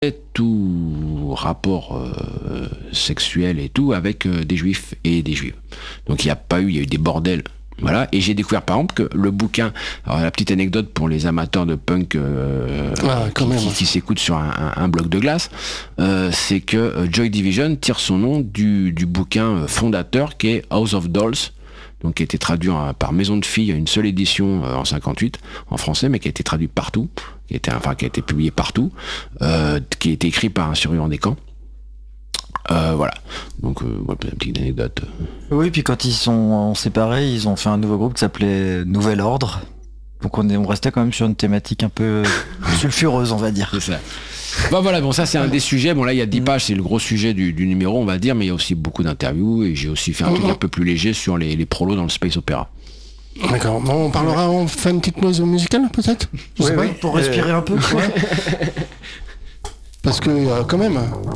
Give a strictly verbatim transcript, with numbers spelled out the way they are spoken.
tout rapport euh, sexuel et tout avec euh, des juifs et des juives. Donc il n'y a pas eu, il y a eu des bordels. Voilà, et j'ai découvert par exemple que le bouquin, alors la petite anecdote pour les amateurs de punk euh, ah, qui, même, qui, ouais. qui s'écoutent sur un, un, un bloc de glace, euh, c'est que euh, Joy Division tire son nom du, du bouquin fondateur qui est House of Dolls, donc qui a été traduit en, par Maison de Filles, une seule édition euh, en cinquante-huit en français, mais qui a été traduit partout, qui a été, enfin qui a été publié partout, euh, qui a été écrit par un survivant des camps. Euh, voilà, donc euh, voilà, une petite anecdote. Oui, puis quand ils sont séparés, ils ont fait un nouveau groupe qui s'appelait Nouvel Ordre. Donc on, est, on restait quand même sur une thématique un peu sulfureuse, on va dire. C'est ça. Bon voilà, bon ça c'est un des sujets. Bon là il y a dix pages, c'est le gros sujet du, du numéro, on va dire, mais il y a aussi beaucoup d'interviews et j'ai aussi fait un truc un peu plus léger sur les, les prolos dans le space opéra. D'accord. Bon, on parlera, on fait une petite pause musicale peut-être. Oui, oui, pour respirer euh... un peu. Ouais. Parce que euh, quand même,